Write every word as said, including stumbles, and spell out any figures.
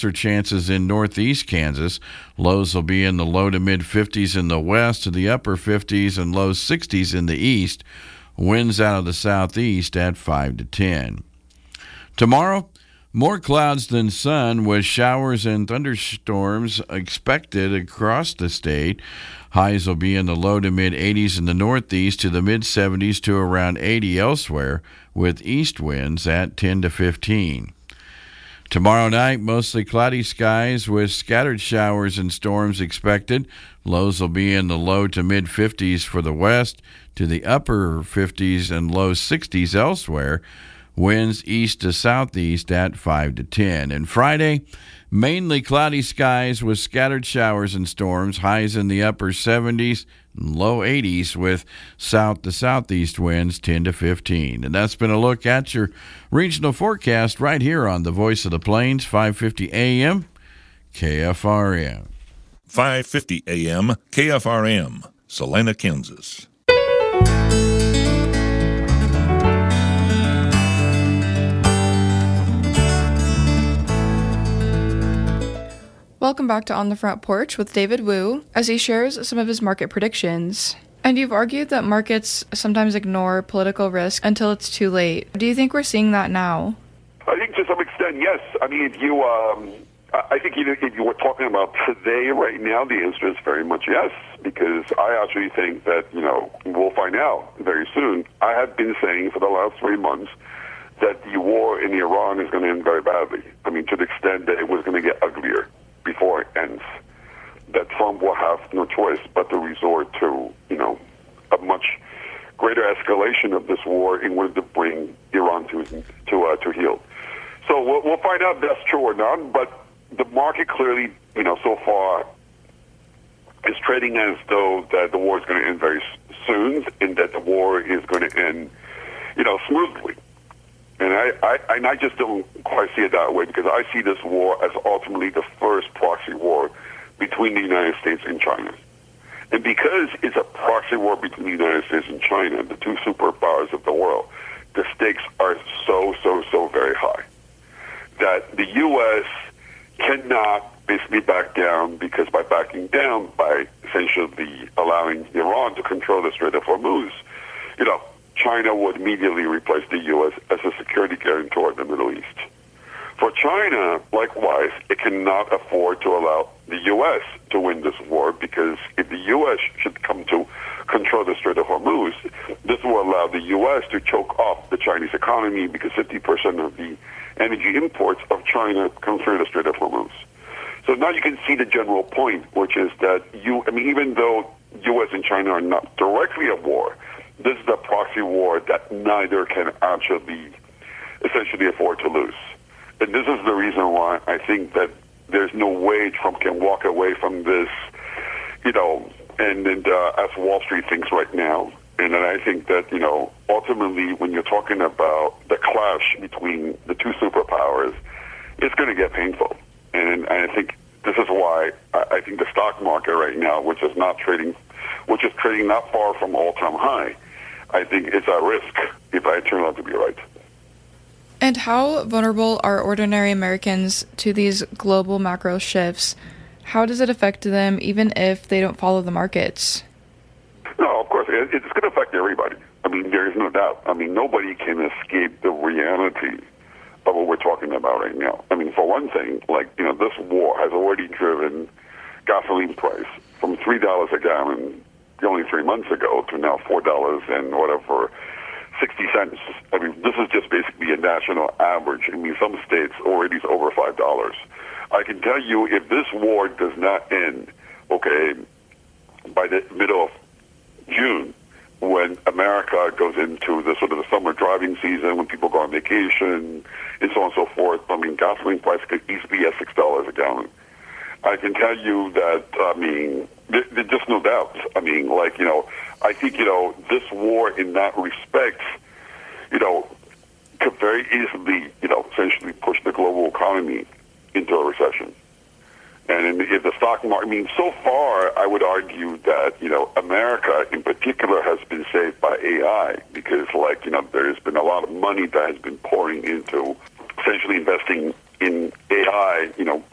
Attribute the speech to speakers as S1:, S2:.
S1: lesser chances in northeast Kansas. Lows will be in the low to mid fifties in the west, to the upper fifties and low sixties in the east. Winds out of the southeast at five to ten. Tomorrow, more clouds than sun with showers and thunderstorms expected across the state. Highs will be in the low to mid eighties in the northeast, to the mid seventies to around eighty elsewhere, with east winds at ten to fifteen. Tomorrow night, mostly cloudy skies with scattered showers and storms expected. Lows will be in the low to mid fifties for the west, to the upper fifties and low sixties elsewhere. Winds east to southeast at five to ten. And Friday, mainly cloudy skies with scattered showers and storms. Highs in the upper seventies and low eighties with south to southeast winds ten to fifteen. And that's been a look at your regional forecast right here on the Voice of the Plains, five fifty A M K F R M.
S2: five fifty A M K F R M, Salina, Kansas.
S3: Welcome back to On the Front Porch with David Wu as he shares some of his market predictions. And you've argued that markets sometimes ignore political risk until it's too late. Do you think we're seeing that now?
S4: I think to some extent, yes. I mean, if you, um, I think if you were talking about today, right now, the answer is very much yes, because I actually think that, you know, we'll find out very soon. I have been saying for the last three months that the war in Iran is going to end very badly. I mean, to the extent that it was going to get uglier before it ends, that Trump will have no choice but to resort to, you know, a much greater escalation of this war in order to bring Iran to to uh, to heel. So we'll, we'll find out if that's true or not. But the market clearly, you know, so far is trading as though that the war is going to end very soon, and that the war is going to end, you know, smoothly. And I, I, and I just don't quite see it that way, because I see this war as ultimately the first proxy war between the United States and China. And because it's a proxy war between the United States and China, the two superpowers of the world, the stakes are so, so, so very high that the U S cannot basically back down, because by backing down, by essentially allowing Iran to control the Strait of Hormuz, you know, China would immediately replace the U S as a security guarantor in the Middle East. For China, likewise, it cannot afford to allow the U S to win this war, because if the U S should come to control the Strait of Hormuz, this will allow the U S to choke off the Chinese economy, because fifty percent of the energy imports of China come through the Strait of Hormuz. So now you can see the general point, which is that you, I mean, even though U S and China are not directly at war, this is a proxy war that neither can actually essentially afford to lose. And this is the reason why I think that there's no way Trump can walk away from this, you know, and, and uh, as Wall Street thinks right now. And then I think that, you know, ultimately when you're talking about the clash between the two superpowers, it's going to get painful. And I think this is why I think the stock market right now, which is not trading, which is trading not far from all-time high, I think it's at risk if I turn out to be right.
S3: And how vulnerable are ordinary Americans to these global macro shifts? How does it affect them, even if they don't follow the markets?
S4: No, of course, it, it's going to affect everybody. I mean, there is no doubt. I mean, nobody can escape the reality of what we're talking about right now. I mean, for one thing, like, you know, this war has already driven gasoline price from three dollars a gallon only three months ago to now four dollars and whatever, sixty cents. I mean, this is just basically a national average. I mean, some states already is over five dollars. I can tell you, if this war does not end, okay, by the middle of June, when America goes into the sort of the summer driving season, when people go on vacation, and so on and so forth, I mean, gasoline price could easily be at six dollars a gallon. I can tell you that, I mean, there, there's just no doubt. I mean, like, you know, I think, you know, this war in that respect, you know, could very easily, you know, essentially push the global economy into a recession. And if the stock market, I mean, so far, I would argue that, you know, America in particular has been saved by A I, because, like, you know, there's been a lot of money that has been pouring into essentially investing in A I, you know,